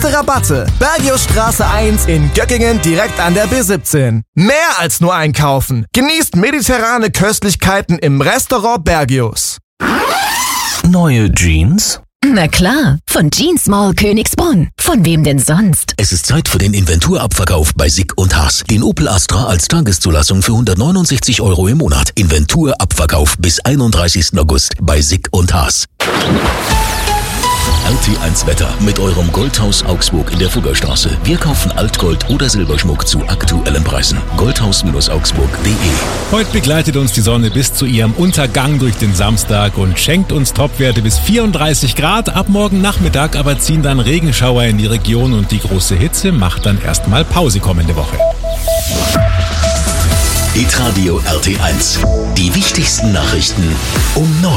Beste Rabatte. Bergiusstraße 1 in Göckingen direkt an der B17. Mehr als nur einkaufen. Genießt mediterrane Köstlichkeiten im Restaurant Bergius. Neue Jeans? Na klar, von Jeans Mall Königsbrunn. Von wem denn sonst? Es ist Zeit für den Inventurabverkauf bei Sick & Haas. Den Opel Astra als Tageszulassung für 169 € im Monat. Inventurabverkauf bis 31. August bei Sick & Haas. RT1 Wetter mit eurem Goldhaus Augsburg in der Fuggerstraße. Wir kaufen Altgold oder Silberschmuck zu aktuellen Preisen. Goldhaus-augsburg.de. Heute begleitet uns die Sonne bis zu ihrem Untergang durch den Samstag und schenkt uns Topwerte bis 34 Grad. Ab morgen Nachmittag aber ziehen dann Regenschauer in die Region und die große Hitze macht dann erstmal Pause kommende Woche. Hitradio RT1. Die wichtigsten Nachrichten um 9.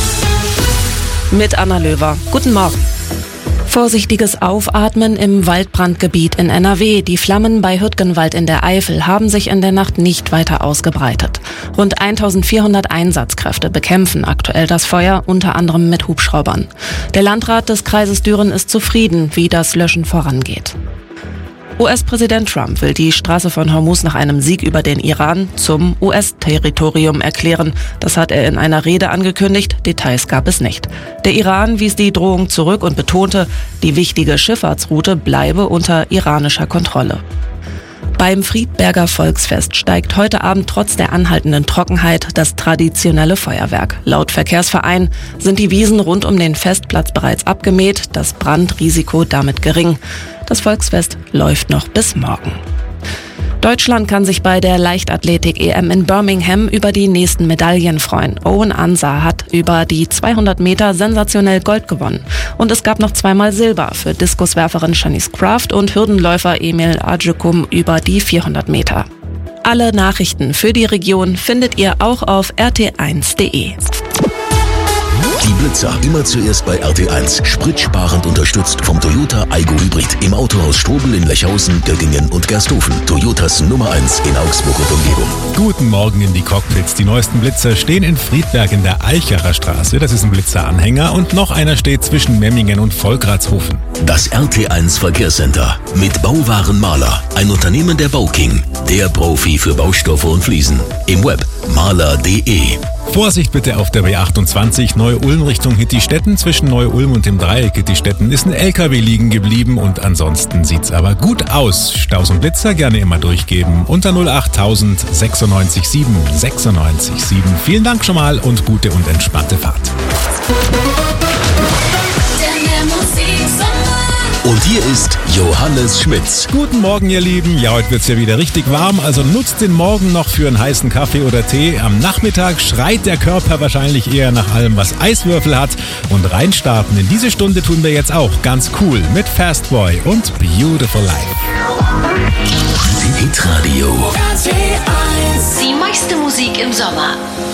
Mit Anna Löwer. Guten Morgen. Vorsichtiges Aufatmen im Waldbrandgebiet in NRW. Die Flammen bei Hürtgenwald in der Eifel haben sich in der Nacht nicht weiter ausgebreitet. Rund 1400 Einsatzkräfte bekämpfen aktuell das Feuer, unter anderem mit Hubschraubern. Der Landrat des Kreises Düren ist zufrieden, wie das Löschen vorangeht. US-Präsident Trump will die Straße von Hormuz nach einem Sieg über den Iran zum US-Territorium erklären. Das hat er in einer Rede angekündigt, Details gab es nicht. Der Iran wies die Drohung zurück und betonte, die wichtige Schifffahrtsroute bleibe unter iranischer Kontrolle. Beim Friedberger Volksfest steigt heute Abend trotz der anhaltenden Trockenheit das traditionelle Feuerwerk. Laut Verkehrsverein sind die Wiesen rund um den Festplatz bereits abgemäht, das Brandrisiko damit gering. Das Volksfest läuft noch bis morgen. Deutschland kann sich bei der Leichtathletik-EM in Birmingham über die nächsten Medaillen freuen. Owen Ansah hat über die 200 Meter sensationell Gold gewonnen. Und es gab noch zweimal Silber für Diskuswerferin Shanice Kraft und Hürdenläufer Emil Ajukum über die 400 Meter. Alle Nachrichten für die Region findet ihr auch auf rt1.de. Die Blitzer immer zuerst bei RT1. Spritsparend unterstützt vom Toyota Aygo Hybrid. Im Autohaus Strobel in Lechhausen, Göggingen und Gersthofen. Toyotas Nummer 1 in Augsburg und Umgebung. Guten Morgen in die Cockpits. Die neuesten Blitzer stehen in Friedberg in der Eicherer Straße. Das ist ein Blitzeranhänger. Und noch einer steht zwischen Memmingen und Volkratshofen. Das RT1 Verkehrscenter mit Bauwaren Maler. Ein Unternehmen der Bauking. Der Profi für Baustoffe und Fliesen. Im Web maler.de. Vorsicht bitte auf der B28 Neu-Ulm Richtung Hittistetten. Zwischen Neu-Ulm und dem Dreieck Hittistetten ist ein LKW liegen geblieben und ansonsten sieht's aber gut aus. Staus und Blitzer gerne immer durchgeben unter 08000 96 7 96 7. Vielen Dank schon mal und gute und entspannte Fahrt. Und hier ist Johannes Schmitz. Guten Morgen, ihr Lieben. Ja, heute wird's ja wieder richtig warm, also nutzt den Morgen noch für einen heißen Kaffee oder Tee. Am Nachmittag schreit der Körper wahrscheinlich eher nach allem, was Eiswürfel hat. Und reinstarten in diese Stunde tun wir jetzt auch ganz cool mit Fast Boy und Beautiful Life. Hitradio. Die meiste Musik im Sommer.